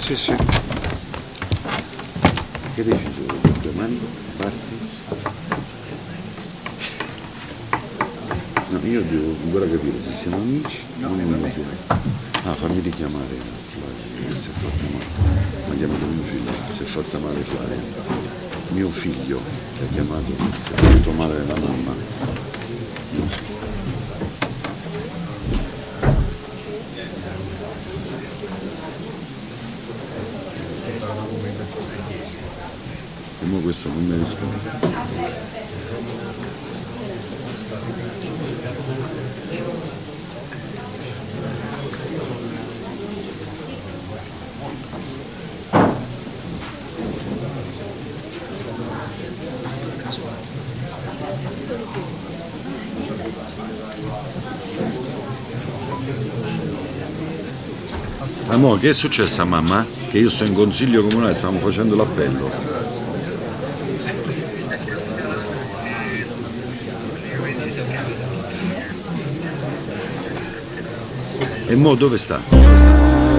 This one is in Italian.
Sì, sì. Che dici tu? Domani parti? No, io devo ancora capire se siamo amici o non lo siamo. Ah, fammi richiamare Flavia, che si è fatta male. Mi ha chiamato mio figlio, si è fatta male Flavia. Mio figlio che ha chiamato, si è fatto male la mamma. Non so. Come questo non mi risponde. Amore, che è successo a mamma? Che io sto in consiglio comunale, stiamo facendo l'appello. E mo dove sta? Dove sta?